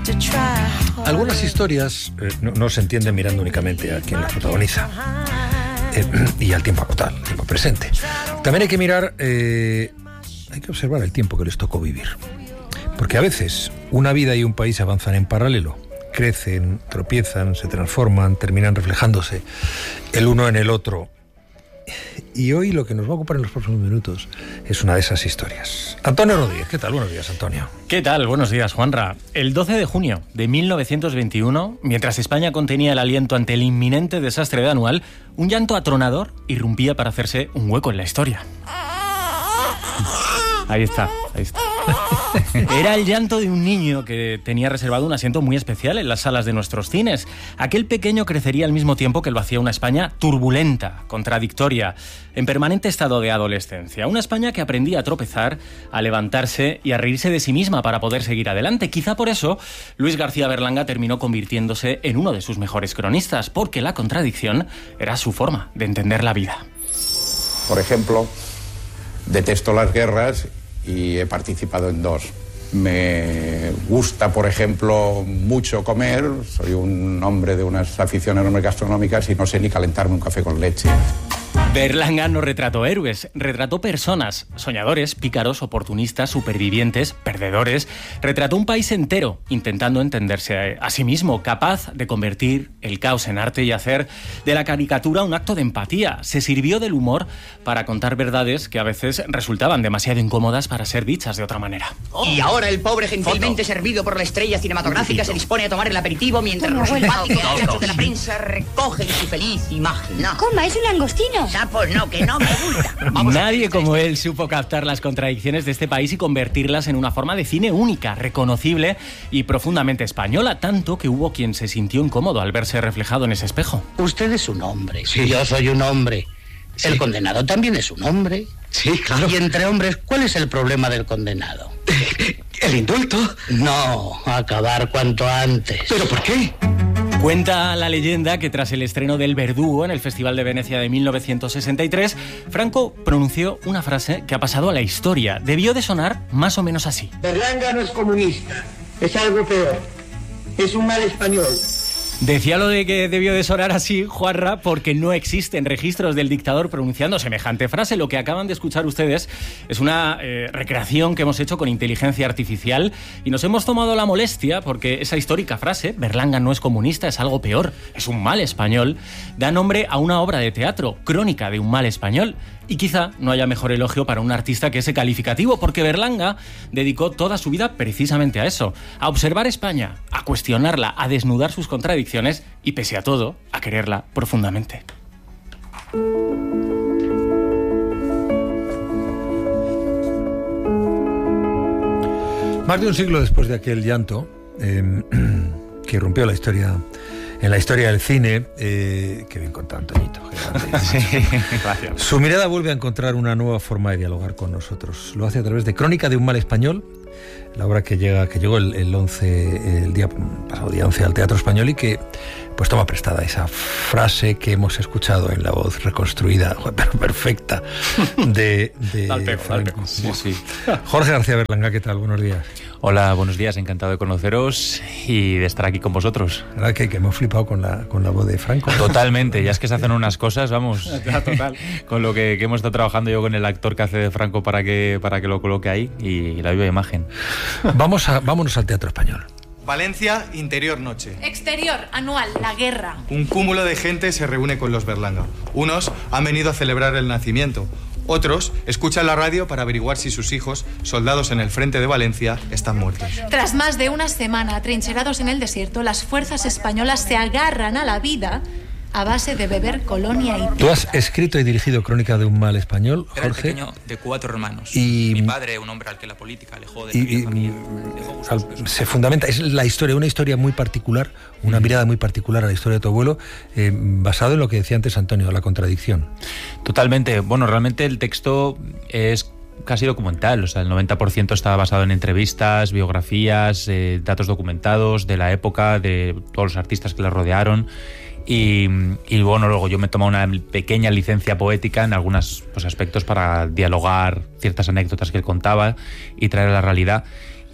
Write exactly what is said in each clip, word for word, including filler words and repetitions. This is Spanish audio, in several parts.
Algunas historias eh, no, no se entienden mirando únicamente a quien las protagoniza eh, y al tiempo actual, al tiempo presente. También hay que mirar, eh, hay que observar el tiempo que les tocó vivir. Porque a veces una vida y un país avanzan en paralelo, crecen, tropiezan, se transforman, terminan reflejándose el uno en el otro. Y hoy lo que nos va a ocupar en los próximos minutos es una de esas historias. Antonio Rodríguez, ¿qué tal? Buenos días, Antonio. ¿Qué tal? Buenos días, Juanra. El doce de junio de mil novecientos veintiuno, mientras España contenía el aliento ante el inminente desastre de Anual, un llanto atronador irrumpía para hacerse un hueco en la historia. Ahí está, ahí está. Era el llanto de un niño que tenía reservado un asiento muy especial en las salas de nuestros cines. Aquel pequeño crecería al mismo tiempo que lo hacía una España turbulenta, contradictoria, en permanente estado de adolescencia. Una España que aprendía a tropezar, a levantarse y a reírse de sí misma para poder seguir adelante. Quizá por eso Luis García Berlanga terminó convirtiéndose en uno de sus mejores cronistas, porque la contradicción era su forma de entender la vida. Por ejemplo, detesto las guerras y he participado en dos. Me gusta, por ejemplo, mucho comer. Soy un hombre de unas aficiones enormes gastronómicas y no sé ni calentarme un café con leche. Berlanga no retrató héroes, retrató personas, soñadores, pícaros, oportunistas, supervivientes, perdedores. Retrató un país entero intentando entenderse a sí mismo, capaz de convertir el caos en arte y hacer de la caricatura un acto de empatía. Se sirvió del humor para contar verdades que a veces resultaban demasiado incómodas para ser dichas de otra manera. Y ahora el pobre gentilmente Foto. servido por la estrella cinematográfica se dispone a tomar el aperitivo mientras los simpáticos muchachos de la prensa recogen su feliz imagen. No. ¿Cómo? ¿Es un langostino? Sapos no, que no me gusta. Vamos Nadie como él supo captar las contradicciones de este país y convertirlas en una forma de cine única, reconocible y profundamente española, tanto que hubo quien se sintió incómodo al verse reflejado en ese espejo. Usted es un hombre, sí. Yo soy un hombre. Sí. El condenado también es un hombre. Sí, claro. Y entre hombres, ¿cuál es el problema del condenado? ¿El indulto? No, acabar cuanto antes. ¿Pero por qué? Cuenta la leyenda que tras el estreno del Verdugo en el Festival de Venecia de mil novecientos sesenta y tres, Franco pronunció una frase que ha pasado a la historia. Debió de sonar más o menos así. Berlanga no es comunista, es algo peor. Es un mal español. Decía lo de que debió de sonar así, Juanra, porque no existen registros del dictador pronunciando semejante frase. Lo que acaban de escuchar ustedes es una eh, recreación que hemos hecho con inteligencia artificial y nos hemos tomado la molestia porque esa histórica frase, Berlanga no es comunista, es algo peor, es un mal español, da nombre a una obra de teatro, Crónica de un mal español. Y quizá no haya mejor elogio para un artista que ese calificativo, porque Berlanga dedicó toda su vida precisamente a eso, a observar España, a cuestionarla, a desnudar sus contradicciones y, pese a todo, a quererla profundamente. Más de un siglo después de aquel llanto eh, que rompió la historia... En la historia del cine, eh, qué bien contado, Antoñito. Sí, gracias. Su mirada vuelve a encontrar una nueva forma de dialogar con nosotros. Lo hace a través de Crónica de un mal español, la obra que llega, que llegó el, el once, el día pasado día once al Teatro Español y que pues toma prestada esa frase que hemos escuchado en la voz reconstruida, pero perfecta, de, de Alpeco, Franco. sí, sí. Jorge García Berlanga, ¿qué tal? Buenos días. Hola, buenos días, encantado de conoceros y de estar aquí con vosotros. La verdad que, que hemos flipado con la, con la voz de Franco. Totalmente, ya es que se hacen unas cosas, vamos, Total. con lo que, que hemos estado trabajando yo con el actor que hace de Franco para que, para que lo coloque ahí y la viva imagen. Vamos a, vámonos al Teatro Español. Valencia, interior noche. Exterior, Anual, la guerra. Un cúmulo de gente se reúne con los Berlanga. Unos han venido a celebrar el nacimiento. Otros escuchan la radio para averiguar si sus hijos, soldados en el frente de Valencia, están muertos. Tras más de una semana atrincherados en el desierto, las fuerzas españolas se agarran a la vida a base de beber colonia y... Tú has escrito y dirigido Crónica de un mal español, Jorge. Era el pequeño de cuatro hermanos. Y, Mi padre, un hombre al que la política alejó de y, y, familia, al, se fundamenta, es la historia, una historia muy particular, una mm. mirada muy particular a la historia de tu abuelo, eh, basado en lo que decía antes Antonio, la contradicción. Totalmente. Bueno, realmente el texto es casi documental, o sea, el noventa por ciento está basado en entrevistas, biografías, eh, datos documentados de la época, de todos los artistas que la rodearon. Y, y bueno, luego yo me he tomado una pequeña licencia poética en algunos pues, aspectos para dialogar ciertas anécdotas que él contaba y traer a la realidad.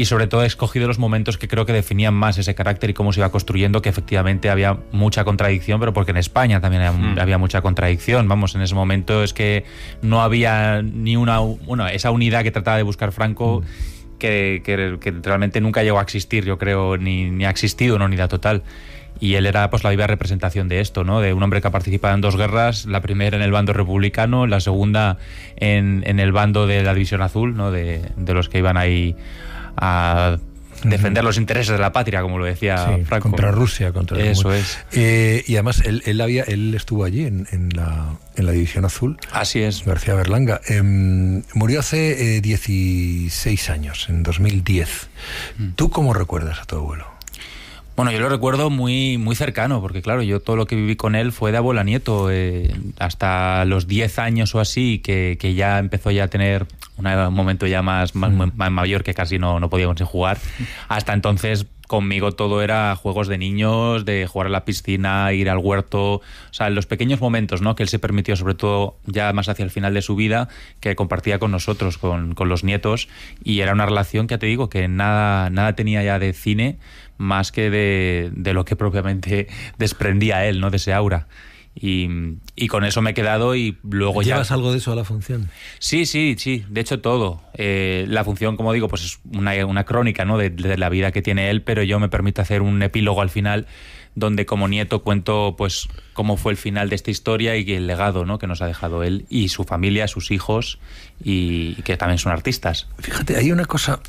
y sobre todo he escogido los momentos que creo que definían más ese carácter y cómo se iba construyendo, que efectivamente había mucha contradicción, pero porque en España también había, mm. había mucha contradicción. Vamos, en ese momento es que no había ni una... Bueno, esa unidad que trataba de buscar Franco... Mm. Que, que, que realmente nunca llegó a existir, yo creo, ni, ni ha existido una unidad total. Y él era pues la viva representación de esto, ¿no? De un hombre que ha participado en dos guerras, la primera en el bando republicano, la segunda en, en el bando de la División Azul, ¿no? De, de los que iban ahí a defender los intereses de la patria, como lo decía sí, Franco. Contra Rusia, contra el Eso mundo. es. Eh, y además él, él había, él estuvo allí en, en la en la División Azul. Así es. García Berlanga. Eh, murió hace eh, dieciséis años, en dos mil diez. Mm. ¿Tú cómo recuerdas a tu abuelo? Bueno, yo lo recuerdo muy, muy cercano, porque claro, yo todo lo que viví con él fue de abuelo a nieto, eh, hasta los diez años o así, que, que ya empezó ya a tener una, un momento ya más, más, mm. más mayor, que casi no, no podíamos jugar. Hasta entonces conmigo todo era juegos de niños, de jugar a la piscina, ir al huerto, o sea, los pequeños momentos, ¿no?, que él se permitió, sobre todo ya más hacia el final de su vida, que compartía con nosotros, con, con los nietos, y era una relación que, ya te digo, que nada, nada tenía ya de cine, más que de, de lo que propiamente desprendía él, ¿no?, de ese aura. Y, y con eso me he quedado y luego ya... ¿Llevas algo de eso a la función? Sí, sí, sí, de hecho todo. Eh, la función, como digo, pues es una, una crónica, ¿no?, de, de la vida que tiene él, pero yo me permito hacer un epílogo al final donde como nieto cuento pues cómo fue el final de esta historia y el legado, ¿no?, que nos ha dejado él y su familia, sus hijos, y, y que también son artistas. Fíjate, hay una cosa...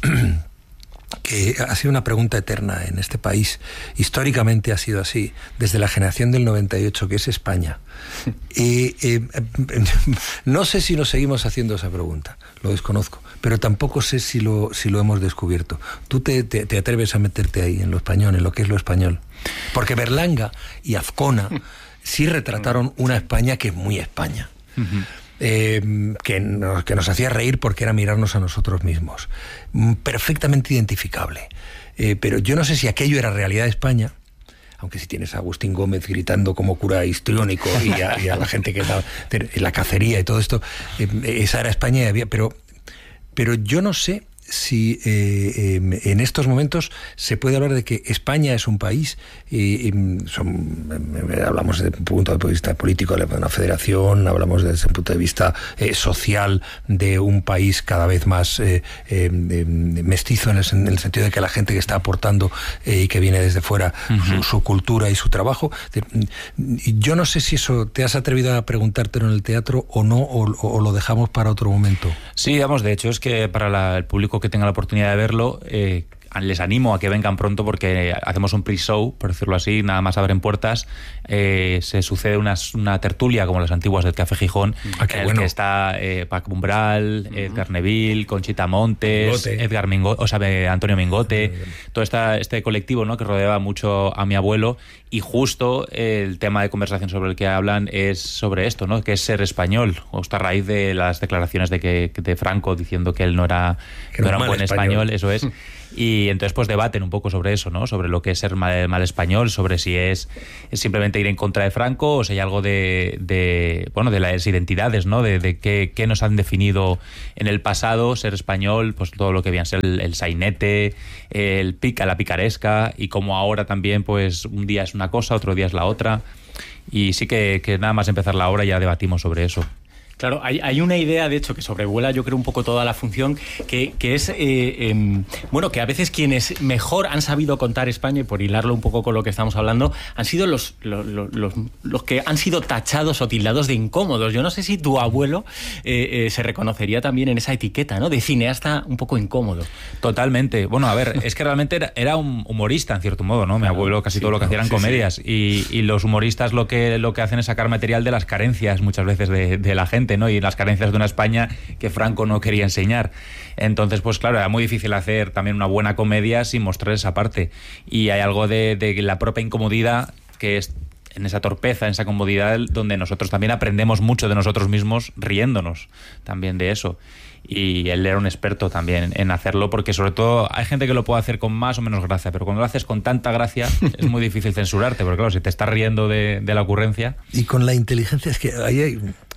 que ha sido una pregunta eterna en este país. Históricamente ha sido así, desde la generación del noventa y ocho, que es España. Y eh, no sé si nos seguimos haciendo esa pregunta, lo desconozco, pero tampoco sé si lo, si lo hemos descubierto. ¿Tú te, te, te atreves a meterte ahí en lo español, en lo que es lo español? Porque Berlanga y Azcona sí retrataron una España que es muy España. Uh-huh. Eh, que, nos, que nos hacía reír porque era mirarnos a nosotros mismos. Perfectamente identificable. Eh, pero yo no sé si aquello era realidad de España, aunque si tienes a Agustín Gómez gritando como cura histriónico y a, y a la gente que estaba en la cacería y todo esto, eh, esa era España y había... Pero, pero yo no sé si eh, eh, en estos momentos se puede hablar de que España es un país, y, y son, eh, hablamos desde un punto de vista político de una federación, hablamos desde un punto de vista eh, social de un país cada vez más eh, eh, mestizo en el, en el sentido de que la gente que está aportando eh, y que viene desde fuera uh-huh. su, su cultura y su trabajo. Yo no sé si eso te has atrevido a preguntártelo en el teatro o no, o, o lo dejamos para otro momento. Sí, vamos, de hecho es que para la, el público que tenga la oportunidad de verlo, eh, les animo a que vengan pronto porque hacemos un pre-show, por decirlo así, nada más abren puertas, eh, se sucede una, una tertulia como las antiguas del Café Gijón, ah, en el bueno. que está eh, Paco Umbral, uh-huh. Edgar Neville, Conchita Montes, Mingote. Edgar Mingote, o sea, Antonio Mingote, uh-huh. todo esta, este colectivo, ¿no?, que rodeaba mucho a mi abuelo, y justo el tema de conversación sobre el que hablan es sobre esto, ¿no?, que es ser español, justo a raíz de las declaraciones de que de Franco diciendo que él no era, no era un buen español, español eso es. Y entonces pues debaten un poco sobre eso, ¿no?, sobre lo que es ser mal, mal español, sobre si es, es simplemente ir en contra de Franco o si hay algo de, de bueno, de las identidades, ¿no?, de, de qué, qué nos han definido en el pasado, ser español, pues todo lo que viene a ser el, el sainete, el pica, la picaresca, y como ahora también pues un día es una cosa, otro día es la otra, y sí que, que nada más empezar la obra ya debatimos sobre eso. Claro, hay, hay una idea, de hecho, que sobrevuela, yo creo, un poco toda la función, que, que es, eh, eh, bueno, que a veces quienes mejor han sabido contar España, y por hilarlo un poco con lo que estamos hablando, han sido los, los, los, los que han sido tachados o tildados de incómodos. Yo no sé si tu abuelo eh, eh, se reconocería también en esa etiqueta, ¿no?, de cineasta un poco incómodo. Totalmente. Bueno, a ver, es que realmente era, era un humorista, en cierto modo, ¿no? Mi claro, abuelo casi sí, todo lo que hacía eran sí, comedias, sí. Y, y los humoristas lo que, lo que hacen es sacar material de las carencias, muchas veces, de, de la gente, ¿no?, y las carencias de una España que Franco no quería enseñar. Entonces, pues claro, era muy difícil hacer también una buena comedia sin mostrar esa parte. Y hay algo de, de la propia incomodidad que es en esa torpeza, en esa comodidad, donde nosotros también aprendemos mucho de nosotros mismos riéndonos también de eso. Y él era un experto también en hacerlo, porque sobre todo hay gente que lo puede hacer con más o menos gracia, pero cuando lo haces con tanta gracia es muy difícil censurarte, porque claro, si te estás riendo de, de la ocurrencia. Y con la inteligencia, es que ahí hay...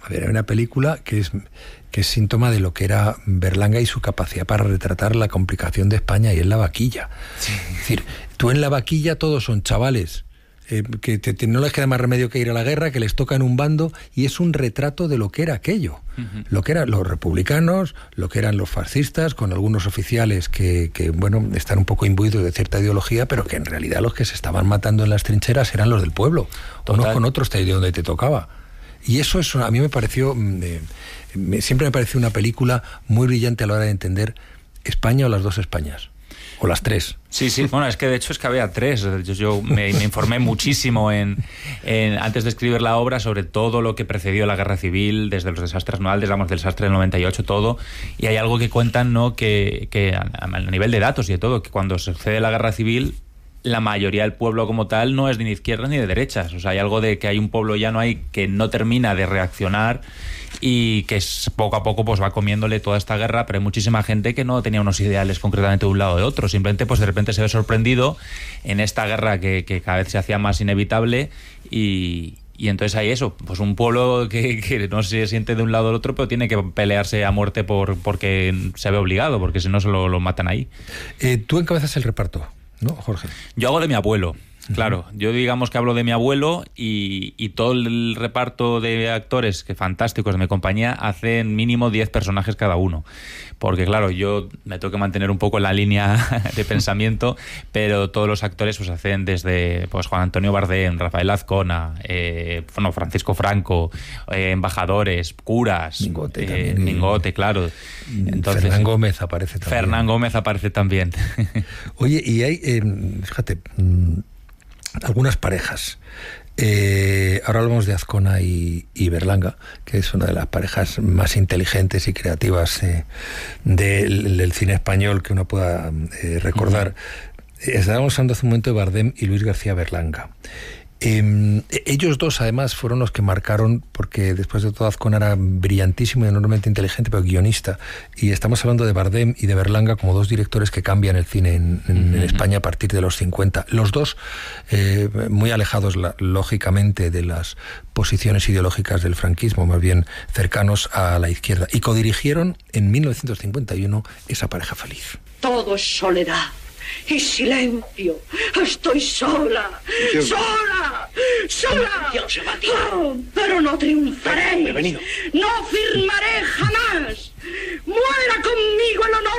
A ver, hay una película que es, que es síntoma de lo que era Berlanga y su capacidad para retratar la complicación de España, y es La Vaquilla. Sí. Es decir, tú en La Vaquilla todos son chavales eh, que te, te, no les queda más remedio que ir a la guerra, que les toca en un bando, y es un retrato de lo que era aquello. Uh-huh. Lo que eran los republicanos, lo que eran los fascistas, con algunos oficiales que, que, bueno, están un poco imbuidos de cierta ideología, pero que en realidad los que se estaban matando en las trincheras eran los del pueblo. Total. Unos con otros, de donde te tocaba. Y eso es, a mí me pareció, eh, me, siempre me pareció una película muy brillante a la hora de entender España o las dos Españas. O las tres. Sí, sí, bueno, es que de hecho es que había tres. Yo, yo me, me informé muchísimo en, en, antes de escribir la obra sobre todo lo que precedió la Guerra Civil, desde los desastres anuales, vamos, del desastre del noventa y ocho, todo. Y hay algo que cuentan, ¿no?, que, que a, a nivel de datos y de todo, que cuando sucede la Guerra Civil, la mayoría del pueblo como tal no es ni de izquierdas ni de derechas. O sea, hay algo de que hay un pueblo ya no hay que no termina de reaccionar y que es, poco a poco pues va comiéndole toda esta guerra, pero hay muchísima gente que no tenía unos ideales concretamente de un lado o de otro. Simplemente pues de repente se ve sorprendido en esta guerra que, que cada vez se hacía más inevitable y... Y entonces hay eso, pues un pueblo que, que no se siente de un lado o del otro, pero tiene que pelearse a muerte por porque se ve obligado, porque si no se lo, lo matan ahí. Eh, tú encabezas el reparto, ¿no, Jorge? Yo hago de mi abuelo, claro. Yo digamos que hablo de mi abuelo y, y todo el reparto de actores que fantásticos de mi compañía hacen mínimo diez personajes cada uno. Porque claro, yo me tengo que mantener un poco en la línea de pensamiento, pero todos los actores pues hacen desde pues Juan Antonio Bardem, Rafael Azcona, eh, bueno, Francisco Franco, eh, embajadores, curas, Mingote, eh, también, Mingote, claro. Entonces, Fernán Gómez aparece también. Fernán Gómez aparece también. Oye, y hay, eh, fíjate, mmm, algunas parejas. Eh, ahora hablamos de Azcona y, y Berlanga, que es una de las parejas más inteligentes y creativas eh, del, del cine español que uno pueda eh, recordar. Uh-huh. Estábamos hablando hace un momento de Bardem y Luis García Berlanga. Eh, ellos dos además fueron los que marcaron, porque después de todo Azcona era brillantísimo y enormemente inteligente, pero guionista, y estamos hablando de Bardem y de Berlanga como dos directores que cambian el cine en, en, uh-huh. en España a partir de los cincuenta, los dos eh, muy alejados la, lógicamente de las posiciones ideológicas del franquismo, más bien cercanos a la izquierda, y codirigieron en mil novecientos cincuenta y uno esa pareja feliz. Todo es soledad y silencio. Estoy sola, Yo... sola, sola. Dios, oh, pero no triunfaré. Bienvenido. No firmaré jamás. Muera conmigo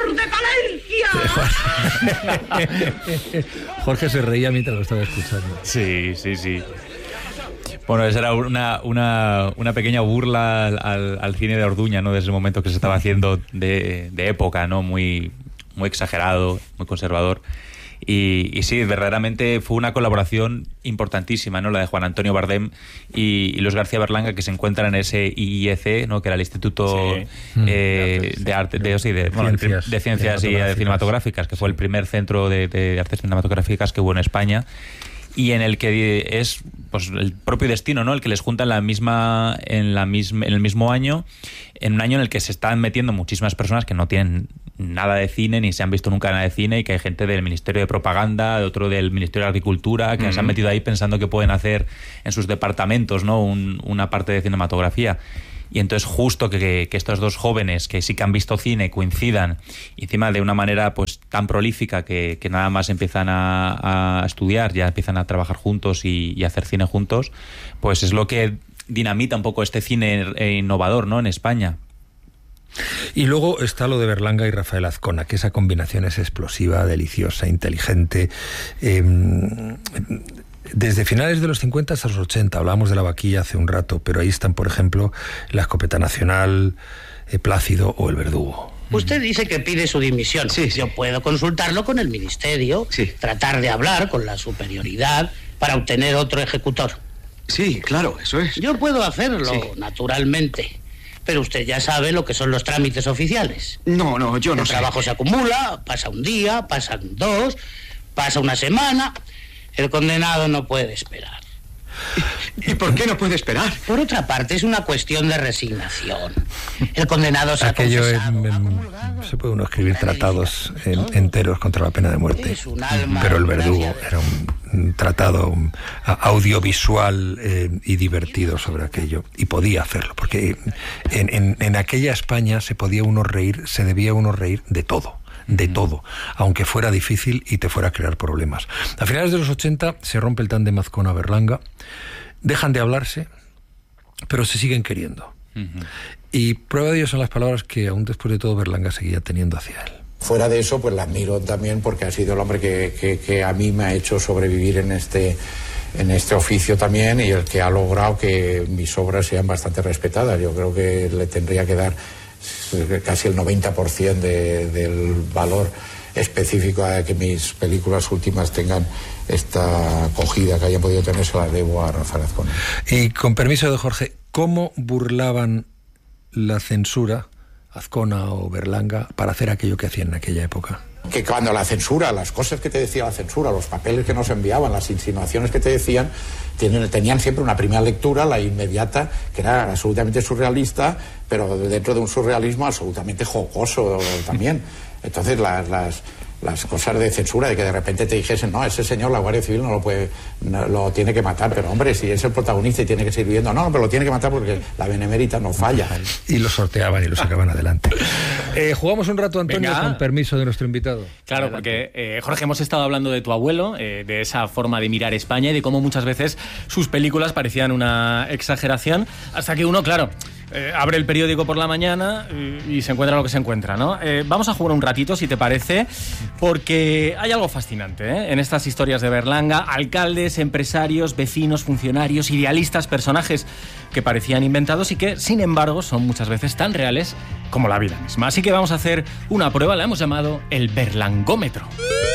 el honor de Palencia. Jorge se reía mientras lo estaba escuchando. Sí, sí, sí. Bueno, esa era una, una, una pequeña burla al, al, al cine de Orduña, ¿no? Desde el momento que se estaba haciendo de, de época, ¿no? Muy... muy exagerado, muy conservador. Y, y sí, verdaderamente fue una colaboración importantísima, ¿no? La de Juan Antonio Bardem y, y Luis García Berlanga, que se encuentran en ese I I C, ¿no? Que era el Instituto sí. eh, de Arte, de, sí, de, de, bueno, ciencias, de ciencias y de cinematográficas, que fue el primer centro de, de artes cinematográficas que hubo en España. Y en el que es pues el propio destino, ¿no? El que les junta en la misma en la misma en el mismo año, en un año en el que se están metiendo muchísimas personas que no tienen nada de cine ni se han visto nunca nada de cine, y que hay gente del Ministerio de Propaganda, de otro del Ministerio de Agricultura, que uh-huh. se han metido ahí pensando que pueden hacer en sus departamentos, ¿no? Un, una parte de cinematografía. Y entonces justo que, que estos dos jóvenes que sí que han visto cine coincidan, y encima de una manera pues tan prolífica que, que nada más empiezan a, a estudiar, ya empiezan a trabajar juntos y, y a hacer cine juntos, pues es lo que dinamita un poco este cine innovador, ¿no? En España. Y luego está lo de Berlanga y Rafael Azcona, que esa combinación es explosiva, deliciosa, inteligente. Eh, Desde finales de los cincuenta hasta los ochenta, hablábamos de La Vaquilla hace un rato, pero ahí están, por ejemplo, La Escopeta Nacional, eh, Plácido o El Verdugo. Usted dice que pide su dimisión. Sí, sí. Yo puedo consultarlo con el ministerio, sí. tratar de hablar con la superioridad para obtener otro ejecutor. Sí, claro, eso es. Yo puedo hacerlo, sí. naturalmente, pero usted ya sabe lo que son los trámites oficiales. No, no, yo no el sé. El trabajo se acumula, pasa un día, pasan dos, pasa una semana. El condenado no puede esperar. ¿Y por qué no puede esperar? Por otra parte, es una cuestión de resignación. El condenado se ha Aquello confesado. En, en, se puede uno escribir tratados en, enteros contra la pena de muerte. Pero El Verdugo era un un tratado un, audiovisual eh, y divertido sobre aquello, y podía hacerlo, porque en, en, en aquella España se podía uno reír, se debía uno reír de todo. De todo, aunque fuera difícil y te fuera a crear problemas. A finales de los ochenta se rompe el tándem Azcona-Berlanga, dejan de hablarse, pero se siguen queriendo. Uh-huh. Y prueba de ello son las palabras que aún después de todo Berlanga seguía teniendo hacia él. Fuera de eso, pues la admiro también porque ha sido el hombre que, que, que a mí me ha hecho sobrevivir en este, en este oficio también, y el que ha logrado que mis obras sean bastante respetadas. Yo creo que le tendría que dar casi el noventa por ciento de, del valor específico a que mis películas últimas tengan esta acogida que hayan podido tener, se la debo a Rafael Azcona. Y con permiso de Jorge, ¿cómo burlaban la censura, Azcona o Berlanga, para hacer aquello que hacían en aquella época? Que cuando la censura, las cosas que te decía la censura, los papeles que nos enviaban, las insinuaciones que te decían, tenían, tenían siempre una primera lectura, la inmediata, que era absolutamente surrealista, pero dentro de un surrealismo absolutamente jocoso también. Entonces las, las, las cosas de censura, de que de repente te dijesen, no, ese señor la Guardia Civil no lo puede, no, lo tiene que matar, pero hombre, si es el protagonista y tiene que seguir viviendo, no, pero lo tiene que matar porque la benemérita no falla. Y lo sorteaban y lo sacaban adelante. Eh, jugamos un rato, Antonio, Venga. con permiso de nuestro invitado. Claro, adelante. Porque, eh, Jorge, hemos estado hablando de tu abuelo, eh, de esa forma de mirar España y de cómo muchas veces sus películas parecían una exageración, hasta que uno, claro, eh, abre el periódico por la mañana y, y se encuentra lo que se encuentra, ¿no? Eh, vamos a jugar un ratito, si te parece, porque hay algo fascinante, ¿eh? En estas historias de Berlanga: alcaldes, empresarios, vecinos, funcionarios, idealistas, personajes que parecían inventados y que, sin embargo, son muchas veces tan reales como la vida misma. Así que vamos a hacer una prueba, la hemos llamado el Berlangómetro.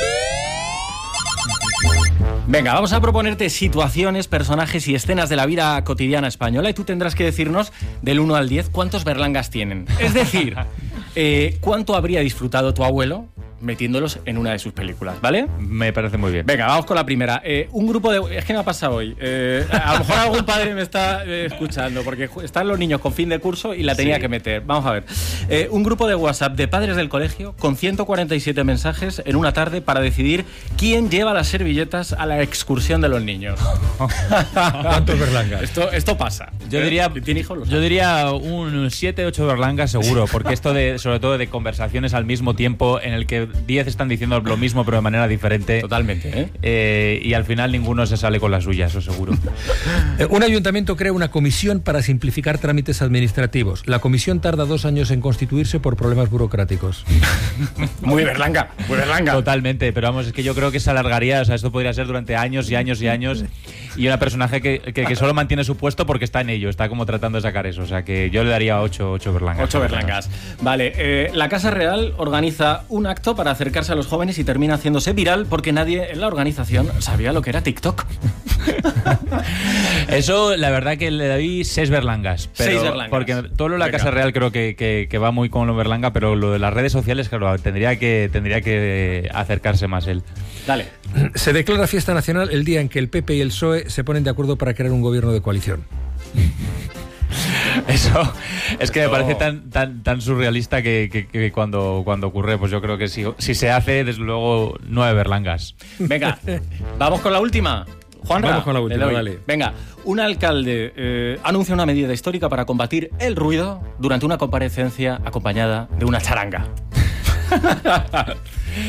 Venga, vamos a proponerte situaciones, personajes y escenas de la vida cotidiana española, y tú tendrás que decirnos del uno al diez cuántos Berlangas tienen. Es decir, eh, cuánto habría disfrutado tu abuelo metiéndolos en una de sus películas, ¿vale? Me parece muy bien. Venga, vamos con la primera. Eh, un grupo de... Es que me ha pasado hoy. Eh, a lo mejor algún padre me está eh, escuchando, porque están los niños con fin de curso y la tenía sí. que meter. Vamos a ver. Eh, un grupo de WhatsApp de padres del colegio con ciento cuarenta y siete mensajes en una tarde para decidir quién lleva las servilletas a la excursión de los niños. ¿Cuántos Berlangas? Esto, esto pasa. Yo diría, ¿Tiene hijos? Yo diría un siete, ocho Berlangas seguro, porque esto de, sobre todo de conversaciones al mismo tiempo en el que diez están diciendo lo mismo pero de manera diferente. Totalmente, ¿eh? Eh, y al final ninguno se sale con la suya, eso seguro. Un ayuntamiento crea una comisión para simplificar trámites administrativos. La comisión tarda dos años en constituirse por problemas burocráticos. Muy Berlanga, muy Berlanga. Totalmente, pero vamos, es que yo creo que se alargaría, o sea, esto podría ser durante años y años y años, y una personaje que, que, que solo mantiene su puesto porque está en ello, está como tratando de sacar eso, o sea que yo le daría ocho, ocho Berlangas. Ocho Berlangas. Vale, eh, la Casa Real organiza un acto para acercarse a los jóvenes y termina haciéndose viral porque nadie en la organización sabía lo que era TikTok. Eso, la verdad que le doy seis Berlangas. Pero, seis Berlangas. Porque todo lo de la Venga. Casa Real creo que, que, que va muy con lo Berlanga, pero lo de las redes sociales, claro, tendría que, tendría que acercarse más él. Dale. Se declara fiesta nacional el día en que el P P y el P S O E se ponen de acuerdo para crear un gobierno de coalición. Eso es que me parece tan tan tan surrealista que, que, que cuando, cuando ocurre, pues yo creo que si, si se hace, desde luego, nueve Berlangas. Venga, vamos con la última. Juanra, vamos con la última, vale. Venga, un alcalde eh, anuncia una medida histórica para combatir el ruido durante una comparecencia acompañada de una charanga.